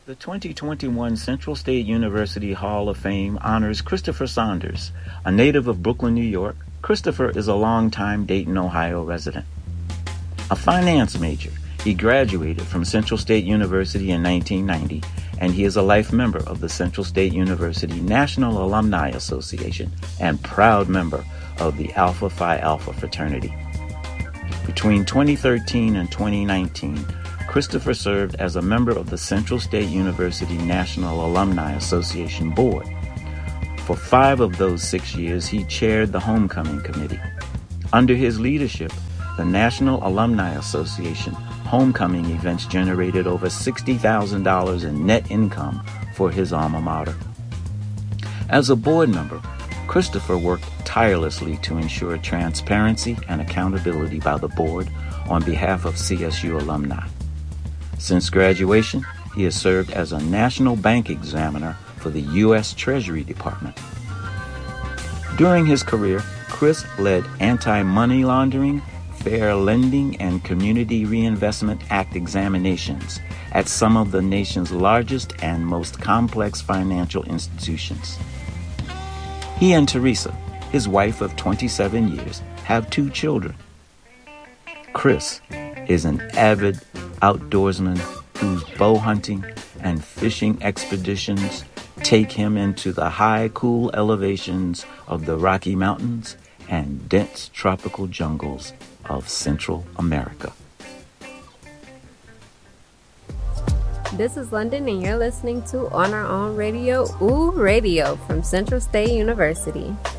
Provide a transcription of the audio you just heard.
The 2021 Central State University Hall of Fame honors Christopher Saunders. A native of Brooklyn, New York, Christopher is a longtime Dayton, Ohio resident. A finance major, he graduated from Central State University in 1990, and he is a life member of the Central State University National Alumni Association and proud member of the Alpha Phi Alpha fraternity. Between 2013 and 2019, Christopher served as a member of the Central State University National Alumni Association Board. For 5 of those 6 years, he chaired the Homecoming Committee. Under his leadership, the National Alumni Association homecoming events generated over $60,000 in net income for his alma mater. As a board member, Christopher worked tirelessly to ensure transparency and accountability by the board on behalf of CSU alumni. Since graduation, he has served as a national bank examiner for the U.S. Treasury Department. During his career, Chris led anti-money laundering, fair lending, and Community Reinvestment Act examinations at some of the nation's largest and most complex financial institutions. He and Teresa, his wife of 27 years, have 2 children. Chris is an avid outdoorsman whose bow hunting and fishing expeditions take him into the high, cool elevations of the Rocky Mountains and dense tropical jungles of Central America. This is London, and you're listening to On Our Own Radio, Ooh Radio, from Central State University.